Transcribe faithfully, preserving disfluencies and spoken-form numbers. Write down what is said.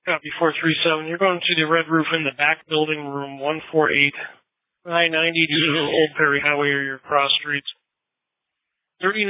Copy four three seven. You're going to the red roof in the back building, room one four eight. I ninety to Old Perry Highway or your cross streets. thirty